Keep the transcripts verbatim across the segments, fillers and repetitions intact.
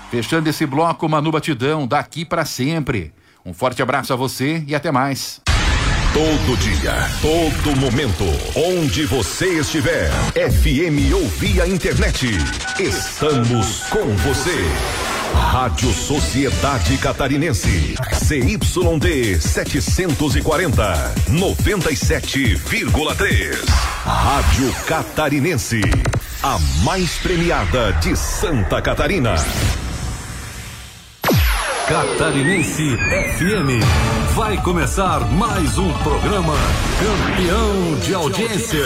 Fechando esse bloco, Manu Batidão, daqui pra sempre. Um forte abraço a você e até mais. Todo dia, todo momento, onde você estiver, F M ou via internet, estamos com você. Rádio Sociedade Catarinense, C Y D setecentos e quarenta, noventa e sete vírgula três. Rádio Catarinense, a mais premiada de Santa Catarina. Catarinense F M. Vai começar mais um programa campeão de audiência.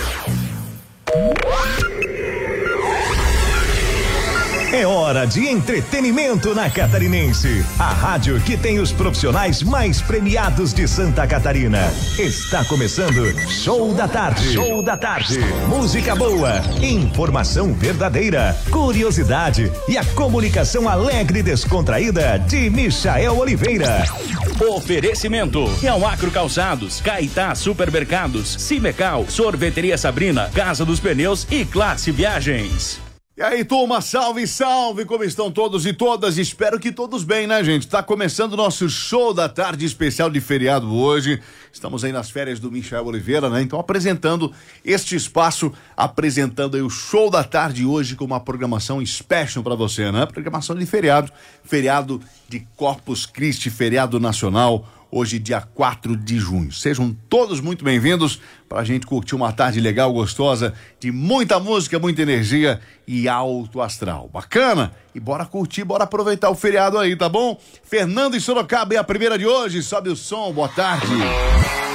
É hora de entretenimento na Catarinense. A rádio que tem os profissionais mais premiados de Santa Catarina. Está começando Show da Tarde. Show da Tarde. Música boa, informação verdadeira, curiosidade e a comunicação alegre e descontraída de Michael Oliveira. Oferecimento: Realacro Calçados, Caetá Supermercados, Cimecal, Sorveteria Sabrina, Casa dos Pneus e Classe Viagens. E aí, turma, salve, salve, como estão todos e todas? Espero que todos bem, né, gente? Tá começando o nosso Show da Tarde especial de feriado hoje. Estamos aí nas férias do Michael Oliveira, né? Então, apresentando este espaço, apresentando aí o Show da Tarde hoje com uma programação special pra você, né? Programação de feriado, feriado de Corpus Christi, feriado nacional. Hoje, dia quatro de junho. Sejam todos muito bem-vindos pra gente curtir uma tarde legal, gostosa, de muita música, muita energia e alto astral. Bacana? E bora curtir, bora aproveitar o feriado aí, tá bom? Fernando e Sorocaba é a primeira de hoje. Sobe o som, boa tarde.